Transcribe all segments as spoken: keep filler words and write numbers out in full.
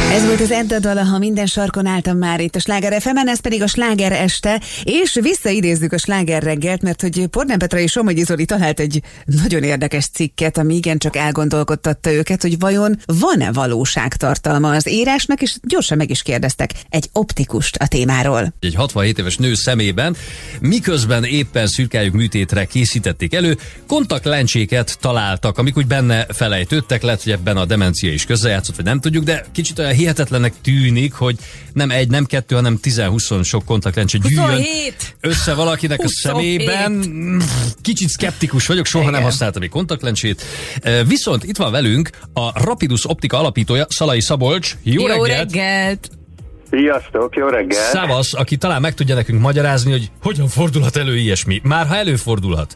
Ez volt az Edda dala, ha minden sarkon álltam már itt a Sláger ef emen, ez pedig a Sláger este, és visszaidézzük a Sláger reggelt, mert hogy Pornán Petra és Somogyi Zoli talált egy nagyon érdekes cikket, ami igencsak elgondolkodtatta őket, hogy vajon van-e valóságtartalma az írásnak, és gyorsan meg is kérdeztek egy optikust a témáról. Egy hatvanhét éves nő szemében, miközben éppen szürkályuk műtétre készítették elő, kontaktlencséket találtak, amik úgy benne felejtődtek, lehet, hogy ebben a demencia is közrejátszott, vagy nem tudjuk, de kicsit olyan hihetetlennek tűnik, hogy nem egy, nem kettő, hanem tíz-húsz sok kontaktlencse gyűjjön össze valakinek a szemében. Kicsit szkeptikus vagyok, soha Igen. nem használtam egy kontaktlencsét. Viszont itt van velünk a Rapidus Optika alapítója, Szalai Szabolcs. Jó, jó reggelt! reggelt! Sziasztok, jó reggelt! Szavasz, aki talán meg tudja nekünk magyarázni, hogy hogyan fordulhat elő ilyesmi. Már ha előfordulhat.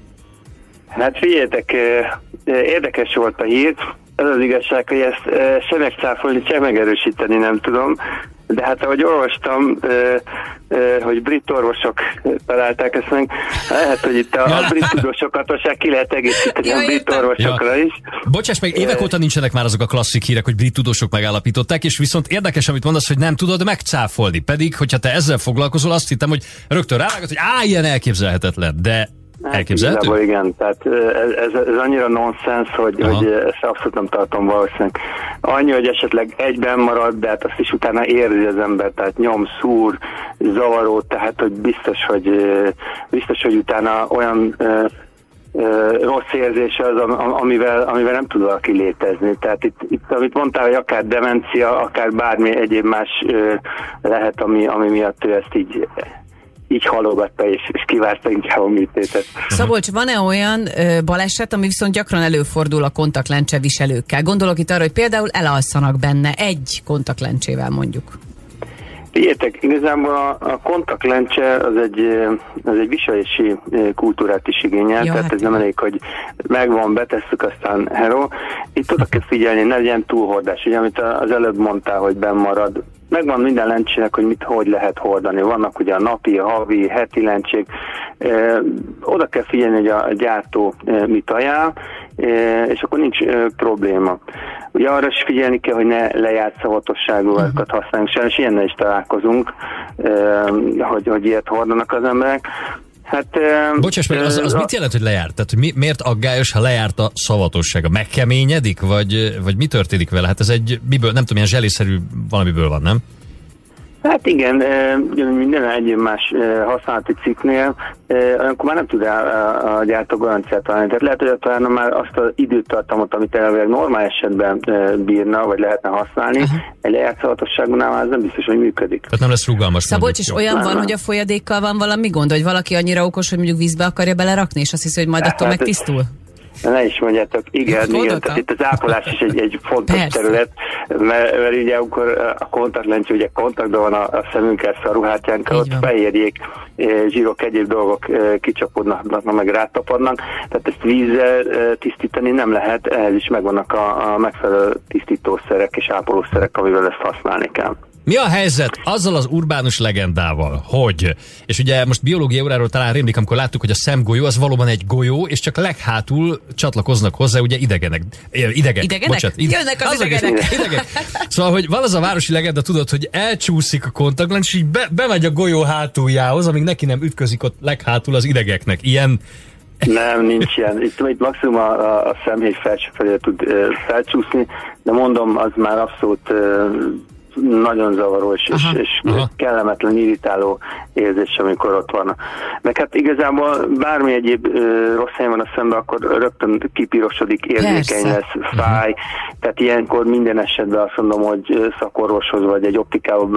Hát figyeljetek, érdekes volt a hír. Az az igazság, hogy ezt se megcáfolni, se megerősíteni nem tudom, de hát ahogy olvastam, hogy brit orvosok találták ezt meg, lehet, hogy itt a, a brit tudósokat ki lehet egészíteni a brit orvosokra ja. is. Bocsáss meg, évek óta nincsenek már azok a klasszik hírek, hogy brit tudósok megállapították, és viszont érdekes, amit mondasz, hogy nem tudod megcáfolni. Pedig, hogyha te ezzel foglalkozol, azt hittem, hogy rögtön rávágod, hogy á, ilyen elképzelhetetlen, de elképzelhető? Hát, igen, tehát ez, ez, ez annyira nonsens, hogy, hogy ezt abszolút nem tartom valószínűleg. Annyi, hogy esetleg egyben marad, de hát azt is utána érzi az ember, tehát nyom, szúr, zavaró, tehát hogy biztos, hogy biztos, hogy utána olyan ö, ö, rossz érzés az, amivel, amivel nem tud valaki létezni. Tehát itt, itt amit mondtál, hogy akár demencia, akár bármi egyéb más ö, lehet, ami, ami miatt ő ezt így így halogatta, és, és kivárta inkább a műtétet. Szabolcs, van-e olyan ö, baleset, ami viszont gyakran előfordul a kontaktlencse viselőkkel? Gondolok itt arra, hogy például elalszanak benne egy kontaktlencsével mondjuk. Figyeljetek, igazából a, a kontaktlencse az egy, az egy viselési kultúrát is igényel, ja, tehát hát ez nem elég, hogy megvan, betesszük, aztán hello. Itt oda kell figyelni, ne legyen túlhordás, ugye, amit az előbb mondtál, hogy benn marad. Megvan minden lencsének, hogy mit, hogy lehet hordani. Vannak ugye a napi, a havi, heti lencsék. E, oda kell figyelni, hogy a gyártó e, mit ajánl, e, és akkor nincs e, probléma. Ugye arra is figyelni kell, hogy ne lejárt szavatosságúakat uh-huh. használjunk. Sajnos ilyennel is találkozunk, e, hogy, hogy ilyet hordanak az emberek. Hát, Bocsáss meg, az, az mit jelent, hogy lejárt? Tehát mi, miért aggályos, ha lejárt a szavatossága? Megkeményedik? Vagy, vagy mi történik vele? Hát ez egy, miből, nem tudom, ilyen zselészerű valamiből van, nem? Hát igen, minden egyéb más használati cikknél, akkor már nem tud a, a gyártó garanciát találni. Tehát lehet, hogy talán már azt az időtartamot, amit elvileg normál esetben bírna, vagy lehetne használni, uh-huh. egy lejárt szavatosságunál már ez nem biztos, hogy működik. Tehát nem lesz rugalmas. Szabolcs, és olyan van, hogy a folyadékkal van valami gond, hogy valaki annyira okos, hogy mondjuk vízbe akarja belerakni, és azt hiszi, hogy majd attól hát megtisztul? Ne is mondjátok, igen, igen, tehát itt az ápolás is egy, egy fontos Persze. terület, mert, mert ugye akkor a kontaktlencse, ugye kontaktban van a, a szemünkkel, a ruhátjánkkal, ott fehérjék, zsírok, egyéb dolgok kicsapodnak, meg rátapadnak, tehát ezt vízzel tisztítani nem lehet, ehhez is megvannak a, a megfelelő tisztítószerek és ápolószerek, amivel ezt használni kell. Mi a helyzet azzal az urbánus legendával, hogy, és ugye most biológiai óráról talán rémlik, amikor láttuk, hogy a szemgolyó az valóban egy golyó, és csak leghátul csatlakoznak hozzá ugye idegenek. Idegek. Idegenek? Bocsánat, ide- Jönnek az, az idegenek. idegek. Szóval, hogy van az a városi legenda, tudod, hogy elcsúszik a kontaktlencs, és így be, bemegy a golyó hátuljához, amíg neki nem ütközik ott leghátul az idegeknek. Ilyen... Nem, nincs ilyen. Itt, itt maximum a, a, a szemhéj felső felé tud uh, felcsúszni, de mondom, az már abszolút uh, nagyon zavaró és, és, és kellemetlen, irritáló érzés, amikor ott van. Meg hát igazából bármi egyéb ö, rossz helyen van a szemben, akkor rögtön kipirosodik, érzékeny lesz, fáj. Uh-huh. Tehát ilyenkor minden esetben azt mondom, hogy szakorvoshoz vagy egy optikába